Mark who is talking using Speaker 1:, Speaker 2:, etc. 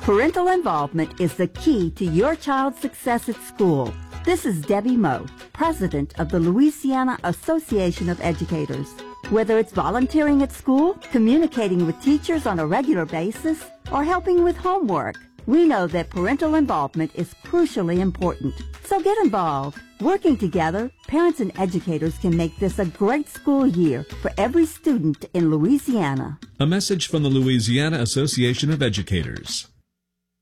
Speaker 1: Parental involvement is the key to your child's success at school. This is Debbie Moe, President of the Louisiana Association of Educators. Whether it's volunteering at school, communicating with teachers on a regular basis, or helping with homework, we know that parental involvement is crucially important. So get involved. Working together, parents and educators can make this a great school year for every student in Louisiana.
Speaker 2: A message from the Louisiana Association of Educators.